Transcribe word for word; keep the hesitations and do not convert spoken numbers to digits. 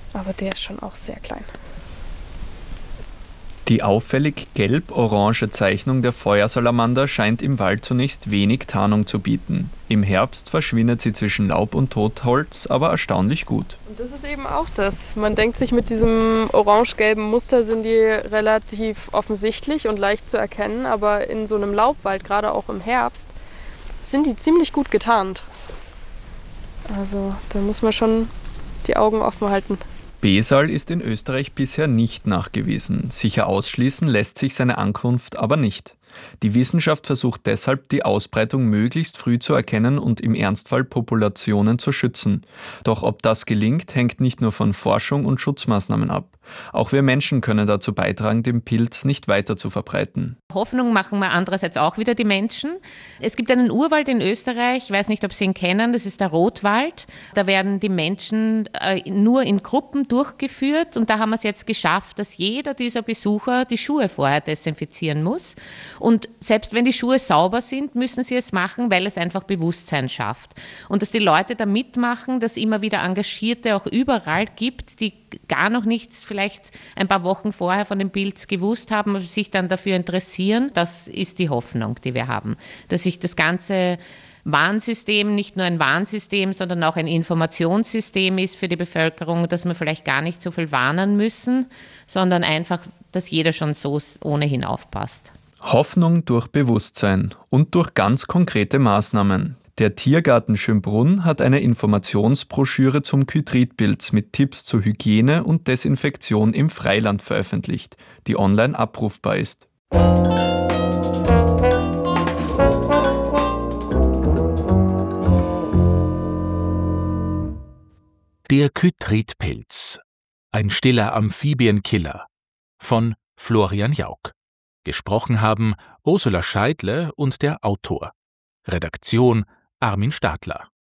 aber der ist schon auch sehr klein. Die auffällig gelb-orange Zeichnung der Feuersalamander scheint im Wald zunächst wenig Tarnung zu bieten. Im Herbst verschwindet sie zwischen Laub und Totholz, aber erstaunlich gut. Und das ist eben auch das. Man denkt sich, mit diesem orange-gelben Muster sind die relativ offensichtlich und leicht zu erkennen, aber in so einem Laubwald, gerade auch im Herbst, sind die ziemlich gut getarnt. Also da muss man schon die Augen offen halten. Besal ist in Österreich bisher nicht nachgewiesen. Sicher ausschließen lässt sich seine Ankunft aber nicht. Die Wissenschaft versucht deshalb, die Ausbreitung möglichst früh zu erkennen und im Ernstfall Populationen zu schützen. Doch ob das gelingt, hängt nicht nur von Forschung und Schutzmaßnahmen ab. Auch wir Menschen können dazu beitragen, den Pilz nicht weiter zu verbreiten. Hoffnung machen wir andererseits auch wieder die Menschen. Es gibt einen Urwald in Österreich, ich weiß nicht, ob Sie ihn kennen, das ist der Rotwald. Da werden die Menschen äh, nur in Gruppen durchgeführt und da haben wir es jetzt geschafft, dass jeder dieser Besucher die Schuhe vorher desinfizieren muss. Und selbst wenn die Schuhe sauber sind, müssen sie es machen, weil es einfach Bewusstsein schafft. Und dass die Leute da mitmachen, dass es immer wieder Engagierte auch überall gibt, die gar noch nichts vielleicht ein paar Wochen vorher von dem Pilz gewusst haben und sich dann dafür interessieren, das ist die Hoffnung, die wir haben. Dass sich das ganze Warnsystem nicht nur ein Warnsystem, sondern auch ein Informationssystem ist für die Bevölkerung, dass wir vielleicht gar nicht so viel warnen müssen, sondern einfach, dass jeder schon so ohnehin aufpasst. Hoffnung durch Bewusstsein und durch ganz konkrete Maßnahmen. Der Tiergarten Schönbrunn hat eine Informationsbroschüre zum Chytridpilz mit Tipps zur Hygiene und Desinfektion im Freiland veröffentlicht, die online abrufbar ist. Der Chytridpilz. Ein stiller Amphibienkiller von Florian Jauch. Gesprochen haben Ursula Scheidle und der Autor. Redaktion Armin Stadler.